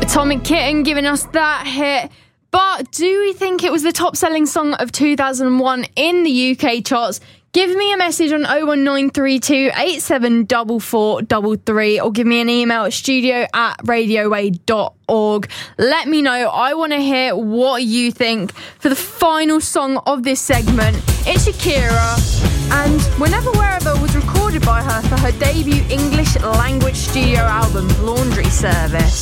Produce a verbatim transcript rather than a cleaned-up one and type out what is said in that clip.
Atomic Kitten giving us that hit. But do we think it was the top selling song of two thousand one in the U K charts? Give me a message on oh one nine three two eight seven four four three three or give me an email at studio at radioway dot org. Let me know. I want to hear what you think. For the final song of this segment, it's Shakira, and Whenever Wherever was recorded by her for her debut English language studio album, Laundry Service.